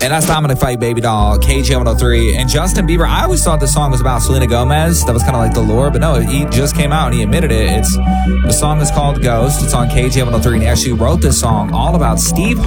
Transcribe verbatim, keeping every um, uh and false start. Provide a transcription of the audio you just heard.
And that's Dominic Fike, Baby Doll, K G one oh three. And Justin Bieber, I always thought the song was about Selena Gomez. That was kind of like the lore, but no, he just came out and he admitted it. It's the song is called Ghost. It's on K G one oh three, and he actually wrote this song all about Steve